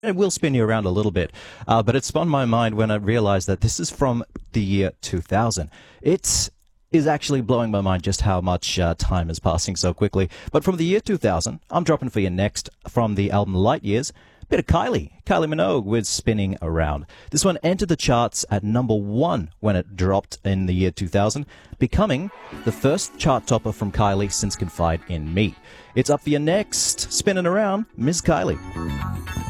It will spin you around a little bit, but it spun my mind when I realized that this is from the year 2000. It is actually blowing my mind just how much time is passing so quickly. But from the year 2000, I'm dropping for you next from the album Light Years, a bit of Kylie Minogue with Spinning Around. This one entered the charts at number 1 when it dropped in the year 2000, becoming the first chart topper from Kylie since Confide in Me. It's up for you next, Spinning Around, Miss Kylie.